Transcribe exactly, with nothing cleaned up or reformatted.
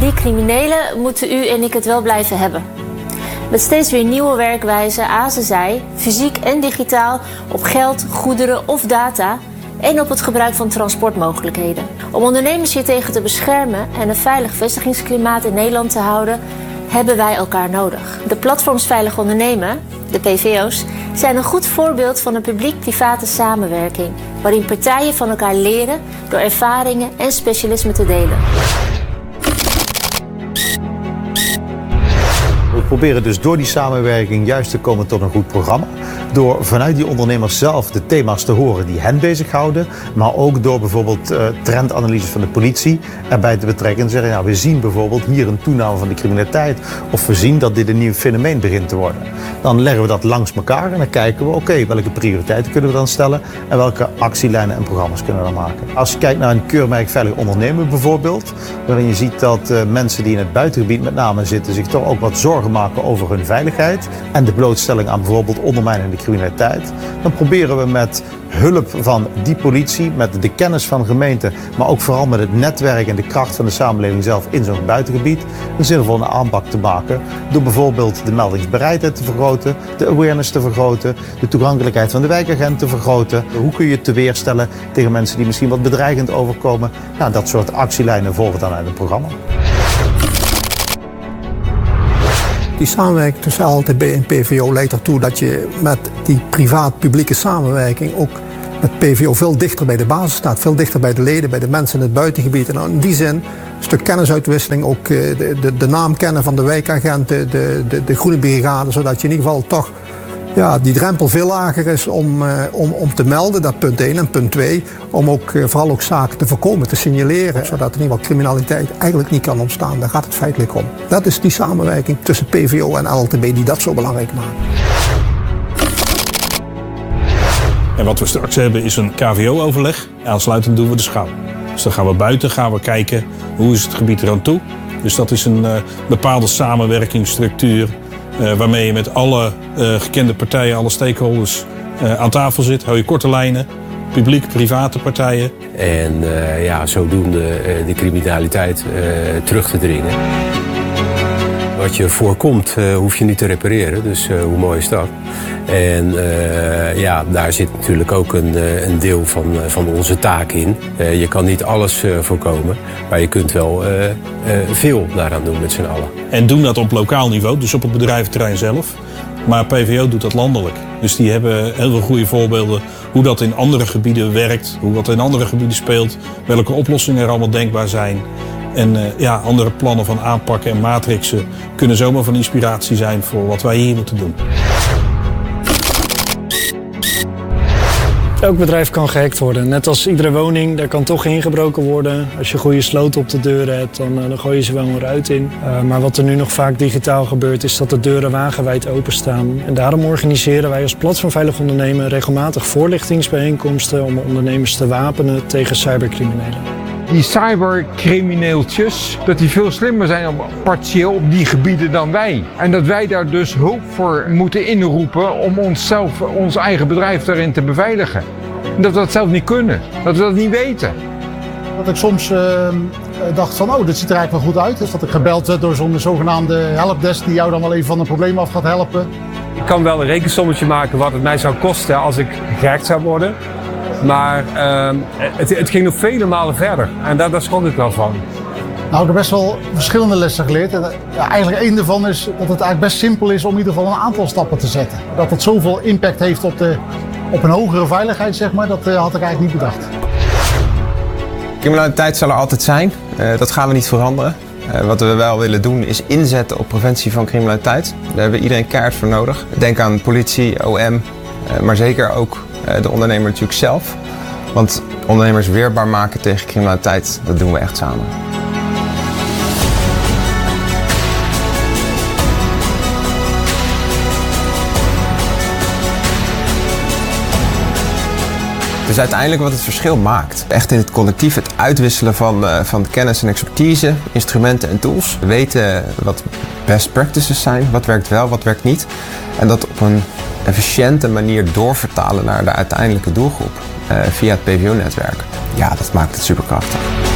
die criminelen moeten u en ik het wel blijven hebben. Met steeds weer nieuwe werkwijzen azen zij, fysiek en digitaal, op geld, goederen of data en op het gebruik van transportmogelijkheden. Om ondernemers hiertegen te beschermen en een veilig vestigingsklimaat in Nederland te houden, hebben wij elkaar nodig. De platforms Veilig Ondernemen, de P V O's, zijn een goed voorbeeld van een publiek-private samenwerking, waarin partijen van elkaar leren door ervaringen en specialismen te delen. We proberen dus door die samenwerking juist te komen tot een goed programma. Door vanuit die ondernemers zelf de thema's te horen die hen bezighouden. Maar ook door bijvoorbeeld uh, trendanalyses van de politie erbij te betrekken. En zeggen, ja, we zien bijvoorbeeld hier een toename van de criminaliteit. Of we zien dat dit een nieuw fenomeen begint te worden. Dan leggen we dat langs elkaar en dan kijken we, oké, okay, welke prioriteiten kunnen we dan stellen. En welke actielijnen en programma's kunnen we dan maken. Als je kijkt naar een keurmerk Veilig Ondernemen bijvoorbeeld. Waarin je ziet dat uh, mensen die in het buitengebied met name zitten zich toch ook wat zorgen maken over hun veiligheid. En de blootstelling aan bijvoorbeeld ondermijnende criminaliteit. Dan proberen we met hulp van die politie, met de kennis van gemeenten, maar ook vooral met het netwerk en de kracht van de samenleving zelf in zo'n buitengebied, een zinvolle aanpak te maken. Door bijvoorbeeld de meldingsbereidheid te vergroten, de awareness te vergroten, de toegankelijkheid van de wijkagent te vergroten. Hoe kun je het teweerstellen tegen mensen die misschien wat bedreigend overkomen? Nou, dat soort actielijnen volgen dan uit het programma. Die samenwerking tussen L T B en P V O leidt ertoe dat je met die privaat-publieke samenwerking ook met P V O veel dichter bij de basis staat. Veel dichter bij de leden, bij de mensen in het buitengebied. En in die zin een stuk kennisuitwisseling, ook de, de, de naam kennen van de wijkagenten, de, de, de groene brigade, zodat je in ieder geval toch ja, die drempel veel lager is om, uh, om, om te melden, dat punt één. En punt twee, om ook, uh, vooral ook zaken te voorkomen, te signaleren, zodat in ieder geval criminaliteit eigenlijk niet kan ontstaan. Daar gaat het feitelijk om. Dat is die samenwerking tussen P V O en L T B die dat zo belangrijk maakt. En wat we straks hebben is een K V O-overleg. Aansluitend doen we de schouw. Dus dan gaan we buiten, gaan we kijken hoe is het gebied eraan toe. Dus dat is een uh, bepaalde samenwerkingsstructuur. Uh, waarmee je met alle uh, gekende partijen, alle stakeholders uh, aan tafel zit. Hou je korte lijnen, publiek, private partijen. En uh, ja, zodoende uh, de criminaliteit uh, terug te dringen. Wat je voorkomt, uh, hoef je niet te repareren. Dus uh, hoe mooi is dat? En uh, ja, daar zit natuurlijk ook een, uh, een deel van, uh, van onze taak in. Uh, je kan niet alles uh, voorkomen, maar je kunt wel uh, uh, veel daaraan doen met z'n allen. En doen dat op lokaal niveau, dus op het bedrijventerrein zelf. Maar P V O doet dat landelijk. Dus die hebben heel veel goede voorbeelden hoe dat in andere gebieden werkt. Hoe dat in andere gebieden speelt. Welke oplossingen er allemaal denkbaar zijn. En uh, ja, andere plannen van aanpakken en matrixen kunnen zomaar van inspiratie zijn voor wat wij hier moeten doen. Elk bedrijf kan gehackt worden. Net als iedere woning, daar kan toch ingebroken worden. Als je goede sloten op de deuren hebt, dan, uh, dan gooi je ze wel een ruit in. Uh, maar wat er nu nog vaak digitaal gebeurt, is dat de deuren wagenwijd openstaan. En daarom organiseren wij als Platform Veilig Ondernemen regelmatig voorlichtingsbijeenkomsten om ondernemers te wapenen tegen cybercriminelen. Die cybercrimineeltjes, dat die veel slimmer zijn op, partieel op die gebieden dan wij. En dat wij daar dus hulp voor moeten inroepen om onszelf, ons eigen bedrijf daarin te beveiligen. En dat we dat zelf niet kunnen, dat we dat niet weten. Dat ik soms uh, dacht van, oh, dit ziet er eigenlijk wel goed uit. Dus dat ik gebeld werd door zo'n zogenaamde helpdesk die jou dan wel even van een probleem af gaat helpen. Ik kan wel een rekensommetje maken wat het mij zou kosten als ik gehackt zou worden. Maar uh, het, het ging nog vele malen verder en daar, daar schrok ik wel van. Nou, ik heb best wel verschillende lessen geleerd. En, ja, eigenlijk één daarvan is dat het eigenlijk best simpel is om in ieder geval een aantal stappen te zetten. Dat het zoveel impact heeft op, de, op een hogere veiligheid, zeg maar, dat uh, had ik eigenlijk niet bedacht. Criminaliteit zal er altijd zijn, uh, dat gaan we niet veranderen. Uh, wat we wel willen doen is inzetten op preventie van criminaliteit. Daar hebben we iedereen keihard voor nodig. Denk aan politie, O M, uh, maar zeker ook de ondernemer natuurlijk zelf. Want ondernemers weerbaar maken tegen criminaliteit, dat doen we echt samen. Dus uiteindelijk wat het verschil maakt. Echt in het collectief het uitwisselen van, uh, van kennis en expertise, instrumenten en tools. We weten wat best practices zijn, wat werkt wel, wat werkt niet. En dat op een efficiënte manier doorvertalen naar de uiteindelijke doelgroep uh, via het P V O-netwerk. Ja, dat maakt het superkrachtig.